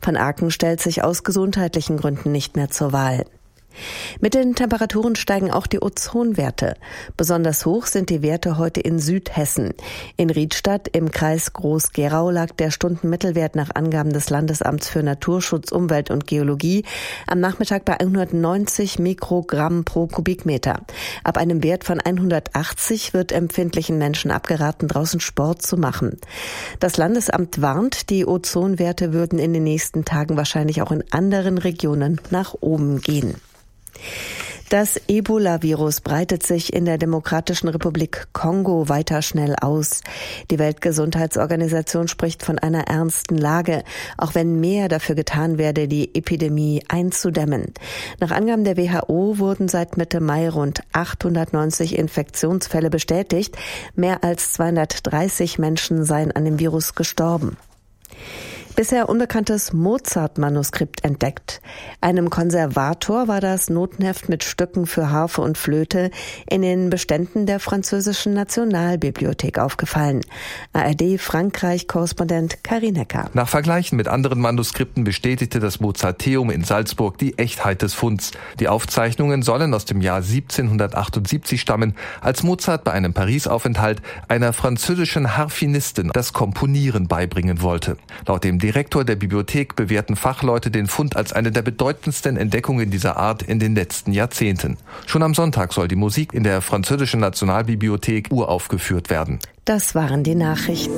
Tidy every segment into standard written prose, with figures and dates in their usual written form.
Van Aken stellt sich aus gesundheitlichen Gründen nicht mehr zur Wahl. Mit den Temperaturen steigen auch die Ozonwerte. Besonders hoch sind die Werte heute in Südhessen. In Riedstadt im Kreis Groß-Gerau lag der Stundenmittelwert nach Angaben des Landesamts für Naturschutz, Umwelt und Geologie am Nachmittag bei 190 Mikrogramm pro Kubikmeter. Ab einem Wert von 180 wird empfindlichen Menschen abgeraten, draußen Sport zu machen. Das Landesamt warnt, die Ozonwerte würden in den nächsten Tagen wahrscheinlich auch in anderen Regionen nach oben gehen. Das Ebola-Virus breitet sich in der Demokratischen Republik Kongo weiter schnell aus. Die Weltgesundheitsorganisation spricht von einer ernsten Lage, auch wenn mehr dafür getan werde, die Epidemie einzudämmen. Nach Angaben der WHO wurden seit Mitte Mai rund 890 Infektionsfälle bestätigt. Mehr als 230 Menschen seien an dem Virus gestorben. Bisher unbekanntes Mozart-Manuskript entdeckt. Einem Konservator war das Notenheft mit Stücken für Harfe und Flöte in den Beständen der französischen Nationalbibliothek aufgefallen. ARD-Frankreich-Korrespondent Karin Hecker. Nach Vergleichen mit anderen Manuskripten bestätigte das Mozarteum in Salzburg die Echtheit des Funds. Die Aufzeichnungen sollen aus dem Jahr 1778 stammen, als Mozart bei einem Paris-Aufenthalt einer französischen Harfenistin das Komponieren beibringen wollte. Laut dem Direktor der Bibliothek bewerten Fachleute den Fund als eine der bedeutendsten Entdeckungen dieser Art in den letzten Jahrzehnten. Schon am Sonntag soll die Musik in der französischen Nationalbibliothek uraufgeführt werden. Das waren die Nachrichten.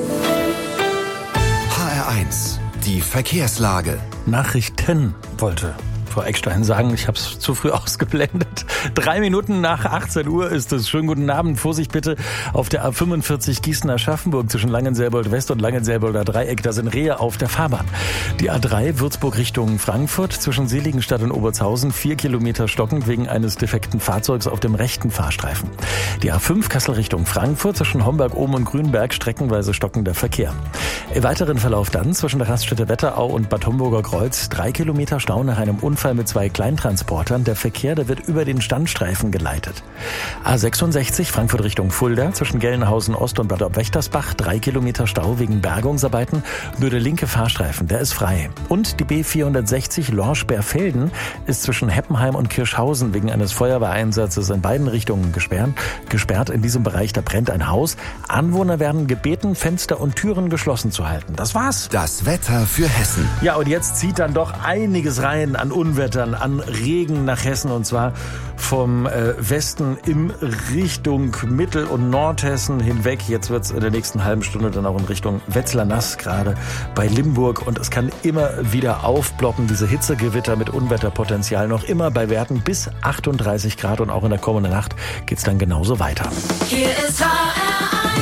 HR1, die Verkehrslage. Nachrichten wollte Frau Eckstein sagen, ich habe es zu früh ausgeblendet. 3 Minuten nach 18 Uhr ist es. Schönen guten Abend. Vorsicht bitte auf der A45 Gießen-Aschaffenburg zwischen Langenselbold West und Langenselbolder Dreieck. Da sind Rehe auf der Fahrbahn. Die A3 Würzburg Richtung Frankfurt zwischen Seligenstadt und Obertshausen 4 Kilometer stockend wegen eines defekten Fahrzeugs auf dem rechten Fahrstreifen. Die A5 Kassel Richtung Frankfurt zwischen Homberg-Ohm und Grünberg streckenweise stockender Verkehr. Im weiteren Verlauf dann zwischen der Raststätte Wetterau und Bad Homburger Kreuz 3 Kilometer Stau nach einem Unfall mit 2 Kleintransportern. Der Verkehr, der wird über den Standstreifen geleitet. A66 Frankfurt Richtung Fulda zwischen Gelnhausen Ost und Bad Obwächtersbach 3 Kilometer Stau wegen Bergungsarbeiten. Nur der linke Fahrstreifen, der ist frei. Und die B460 Lorsch-Berfelden ist zwischen Heppenheim und Kirschhausen wegen eines Feuerwehreinsatzes in beiden Richtungen gesperrt. In diesem Bereich, da brennt ein Haus. Anwohner werden gebeten, Fenster und Türen geschlossen zu halten. Das war's. Das Wetter für Hessen. Ja, und jetzt zieht dann doch einiges rein an Unwettern, an Regen nach Hessen, und zwar vom Westen in Richtung Mittel- und Nordhessen hinweg. Jetzt wird es in der nächsten halben Stunde dann auch in Richtung Wetzlar nass, gerade bei Limburg. Und es kann immer wieder aufploppen, diese Hitzegewitter mit Unwetterpotenzial, noch immer bei Werten bis 38 Grad. Und auch in der kommenden Nacht geht es dann genauso weiter. Hier ist HR1.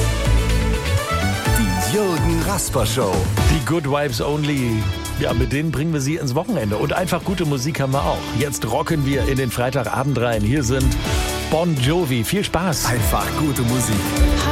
Die Jürgen Rasper Show. Die Good Vibes Only. Ja, mit denen bringen wir Sie ins Wochenende. Und einfach gute Musik haben wir auch. Jetzt rocken wir in den Freitagabend rein. Hier sind Bon Jovi. Viel Spaß. Einfach gute Musik.